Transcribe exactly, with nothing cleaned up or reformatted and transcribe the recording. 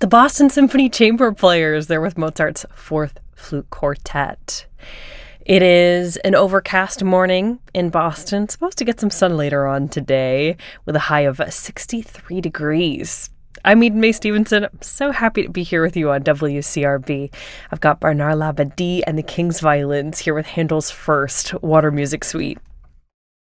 the Boston Symphony Chamber Players. They're with Mozart's Fourth Flute Quartet. It is an overcast morning in Boston. Supposed to get some sun later on today with a high of sixty-three degrees. I'm Eden Mae Stevenson. I'm so happy to be here with you on W C R B. I've got Bernard Labadie and the King's Violins here with Handel's First Water Music Suite.